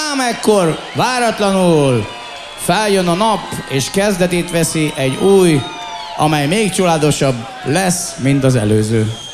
Ám ekkor váratlanul feljön a nap, és kezdetét veszi egy új, amely még csodálatosabb lesz, mint az előző.